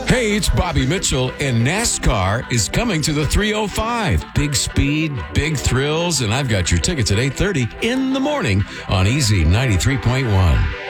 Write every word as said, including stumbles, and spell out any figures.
Hey, it's Bobby Mitchell, and NASCAR is coming to the three oh five. Big speed, big thrills, and I've got your tickets at eight thirty in the morning on Easy ninety-three point one.